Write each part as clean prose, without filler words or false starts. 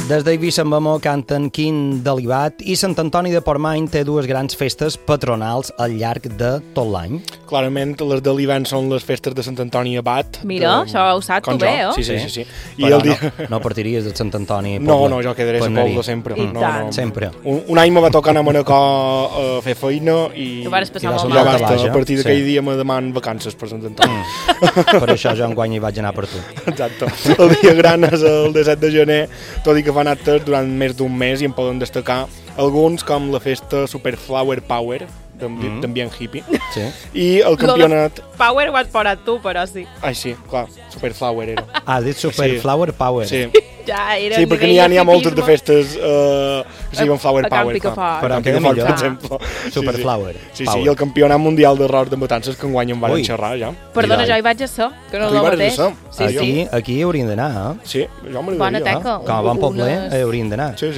Des d'Eivissa en Bemó canten Quin Delibat i Sant Antoni de Portmany té dues grans festes patronals al llarg de tot l'any. Clarament, les de l'hivern són les festes de Sant Antoni Abat. Mira, això ho saps tu bé, eh? Sí. I el dia... no partiries de Sant Antoni poble. No, jo quedaré a poble sempre. Sempre. Un any me va tocar anar a Manacor a fer feina i vas passar molt ja basta. A partir d'aquell dia me demanen vacances per Sant Antoni. Per això jo enguany hi vaig anar per tu. Exacte. El dia gran és el 17 de gener, tot i que fan actes durant més d'un mes i en poden destacar alguns com la festa Super Flower Power d'ambient hippie. Sí. I el campionat... Power ho has parat tu, però sí. Ai, sí, clar, Super Flower era. Has dit Super Flower Power. Sí. Ja era sí, perquè n'hi ha moltes de festes que siguen Flower Power. Però queda millor. Per exemple. Super Flower. Sí, i el campionat mundial d'errors de matances que enguany en van xerrar, ja. Perdona, jo hi vaig a ser, que no és el mateix. Aquí hauríem d'anar, eh? Sí, jo m'agradaria. Bona teca. Com a bon poble hauríem d'anar. Sí.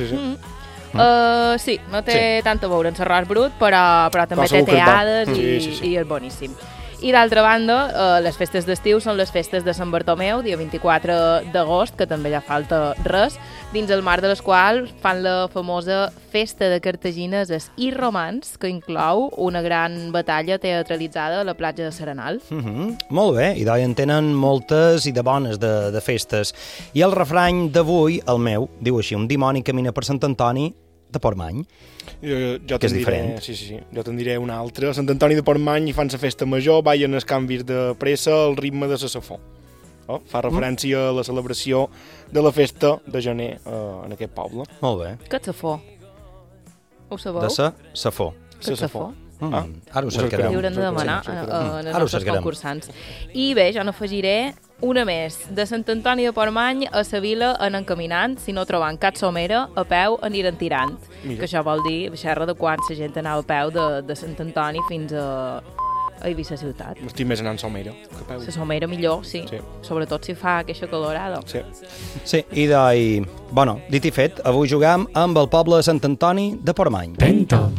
Sí, no té tant a veure en Serrós Brut, però també té teades i és boníssim. I d'altra banda, les festes d'estiu són les festes de Sant Bartomeu, dia 24 d'agost, que també ja falta res, dins el marc de les quals fan la famosa Festa de Cartagineses i Romans, que inclou una gran batalla teatralitzada a la platja de Serenal. Molt bé, i d'ahir en tenen moltes i de bones de festes. I el refrany d'avui, el meu, diu així: un dimoni camina per Sant Antoni de Portmany. Jo que és diferent. Sí. Jo te'n diré una altra. A Sant Antoni de Portmany hi fan la festa major, ballen els canvis de pressa al ritme de la safó. Fa referència a la celebració de la festa de gener en aquest poble. Molt bé. Què és safó? Ho sabeu? De sa safó. Què és safó? Ara ho cercarem. Hi haurem de demanar als nostres concursants. I bé, jo n'afegiré una més. De Sant Antoni de Portmany a la vila anen caminant, si no trobant cap somera, a peu aniran tirant. Mira. Que això vol dir xerra de quan la gent anava a peu de Sant Antoni fins a Eivissa ciutat. Estic més anant somera que a peu. La somera millor, sí. Sobretot si fa aquesta calorada. Sí, i dit i fet, avui jugam amb el poble de Sant Antoni de Portmany.